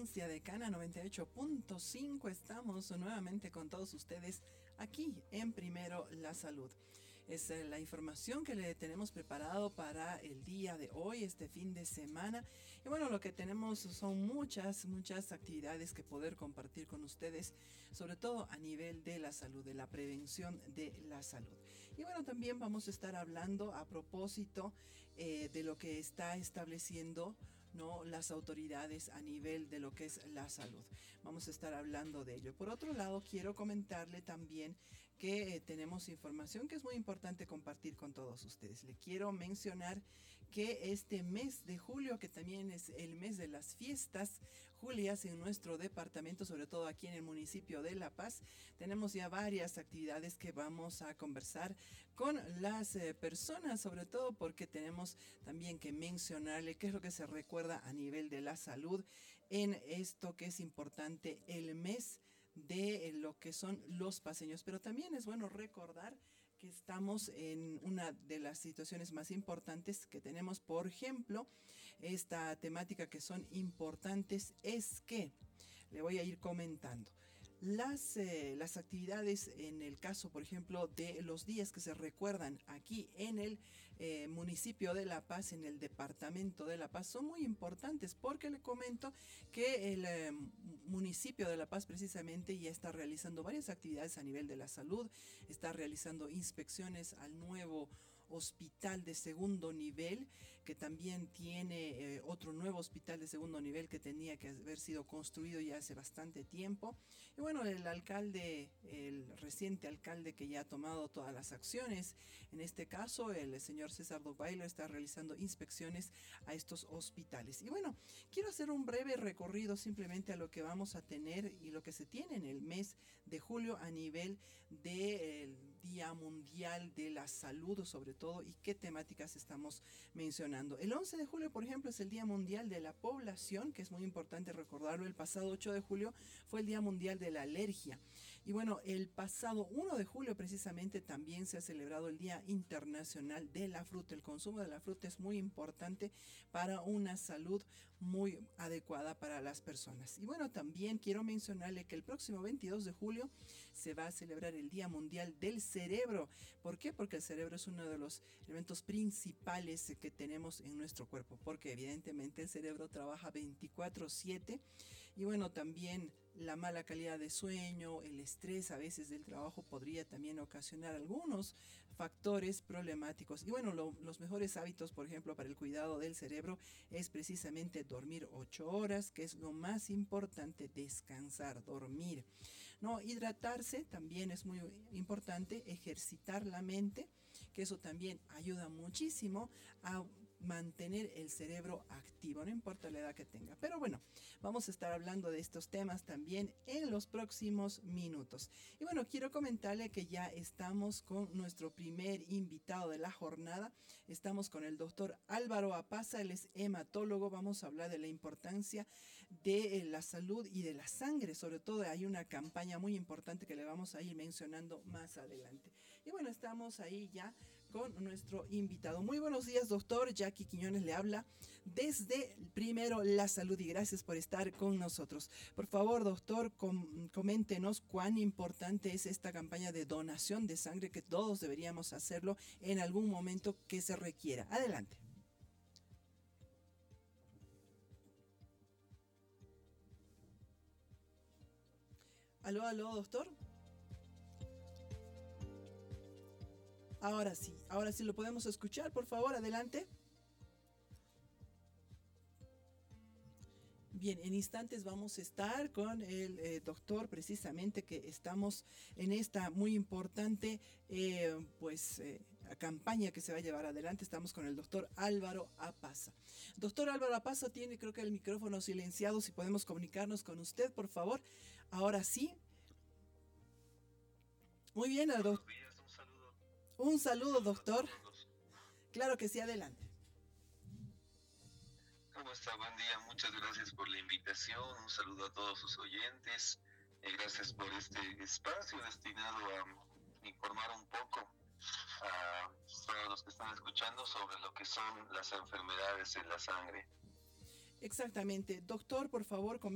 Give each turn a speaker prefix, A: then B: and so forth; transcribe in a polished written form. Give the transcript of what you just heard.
A: frecuencia de Cana 98.5. Estamos nuevamente con todos ustedes aquí en Primero la Salud. Es la información que le tenemos preparado para el día de hoy, este fin de semana. Y bueno, lo que tenemos son muchas actividades que poder compartir con ustedes, sobre todo a nivel de la salud, de la prevención de la salud. Y bueno, también vamos a estar hablando a propósito de lo que está estableciendo, ¿no?, las autoridades a nivel de lo que es la salud. Vamos a estar hablando de ello. Por otro lado, quiero comentarle también que tenemos información que es muy importante compartir con todos ustedes. Le quiero mencionar que este mes de julio, que también es el mes de las fiestas julias en nuestro departamento, sobre todo aquí en el municipio de La Paz, tenemos ya varias actividades que vamos a conversar con las personas, sobre todo porque tenemos también que mencionarle qué es lo que se recuerda a nivel de la salud en esto que es importante, el mes de lo que son los paseños. Pero también es bueno recordar que estamos en una de las situaciones más importantes que tenemos. Por ejemplo, esta temática que son importantes es que le voy a ir comentando. Las actividades en el caso, por ejemplo, de los días que se recuerdan aquí en el municipio de La Paz, en el departamento de La Paz, son muy importantes porque le comento que el municipio de La Paz precisamente ya está realizando varias actividades a nivel de la salud, está realizando inspecciones al nuevo hospital de segundo nivel, que también tiene otro nuevo hospital de segundo nivel que tenía que haber sido construido ya hace bastante tiempo. Y bueno, el alcalde, el reciente alcalde que ya ha tomado todas las acciones, en este caso el señor César Dubailo, está realizando inspecciones a estos hospitales. Y bueno, quiero hacer un breve recorrido simplemente a lo que vamos a tener y lo que se tiene en el mes de julio a nivel del Día Mundial de la Salud, sobre todo, y qué temáticas estamos mencionando. El 11 de julio, por ejemplo, es el Día Mundial de la Población, que es muy importante recordarlo. El pasado 8 de julio fue el Día Mundial de la Alergia. Y bueno, el pasado 1 de julio precisamente también se ha celebrado el Día Internacional de la Fruta. El consumo de la fruta es muy importante para una salud muy adecuada para las personas. Y bueno, también quiero mencionarle que el próximo 22 de julio se va a celebrar el Día Mundial del Cerebro. ¿Por qué? Porque el cerebro es uno de los elementos principales que tenemos en nuestro cuerpo, porque evidentemente el cerebro trabaja 24/7. Y bueno, también la mala calidad de sueño, el estrés a veces del trabajo podría también ocasionar algunos factores problemáticos. Y bueno, los mejores hábitos, por ejemplo, para el cuidado del cerebro es precisamente dormir 8 horas, que es lo más importante, descansar, dormir, ¿no? Hidratarse también es muy importante, ejercitar la mente, que eso también ayuda muchísimo a mantener el cerebro activo, no importa la edad que tenga. Pero bueno, vamos a estar hablando de estos temas también en los próximos minutos. Y bueno, quiero comentarle que ya estamos con nuestro primer invitado de la jornada. Estamos con el doctor Álvaro Apaza, él es hematólogo. Vamos a hablar de la importancia de la salud y de la sangre. Sobre todo hay una campaña muy importante que le vamos a ir mencionando más adelante. Y bueno, estamos ahí ya con nuestro invitado. Muy buenos días, doctor. Jackie Quiñones le habla desde Primero la Salud y gracias por estar con nosotros. Por favor, doctor, coméntenos cuán importante es esta campaña de donación de sangre, que todos deberíamos hacerlo en algún momento que se requiera. Adelante. Aló, aló, doctor. Ahora sí lo podemos escuchar, por favor, adelante. Bien, en instantes vamos a estar con el doctor, precisamente que estamos en esta muy importante campaña que se va a llevar adelante. Estamos con el doctor Álvaro Apaza. Doctor Álvaro Apaza tiene, creo que, el micrófono silenciado. Si podemos comunicarnos con usted, por favor. Ahora sí. Muy bien,
B: Buenos días, un saludo.
A: Un
B: Un
A: saludo,
B: saludo a
A: doctor.
B: todos los.
A: Claro que sí, adelante.
B: ¿Cómo está? Buen día, muchas gracias por la invitación. Un saludo a todos sus oyentes. Gracias por este espacio destinado a informar un poco a todos los que están escuchando sobre lo que son las enfermedades en la sangre.
A: Exactamente. Doctor, por favor,